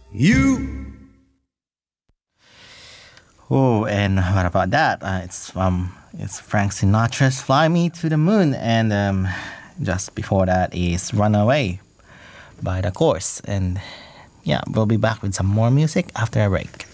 You. Oh, and what about that? It's Frank Sinatra's "Fly Me to the Moon," and just before that is "Runaway" by The Course. And yeah, we'll be back with some more music after a break.